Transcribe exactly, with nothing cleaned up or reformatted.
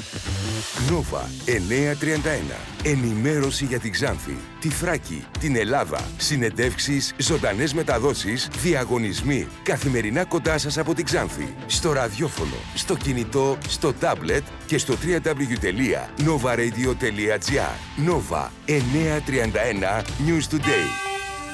Νόβα εννιακόσια τριάντα ένα. Ενημέρωση για την Ξάνθη, τη Θράκη, την Ελλάδα. Συνεντεύξεις, ζωντανές μεταδόσεις, διαγωνισμοί. Καθημερινά κοντά σας από την Ξάνθη. Στο ραδιόφωνο, στο κινητό, στο τάμπλετ και στο double-u double-u double-u τελεία nova radio τελεία gr. Νόβα εννιακόσια τριάντα ένα News Today.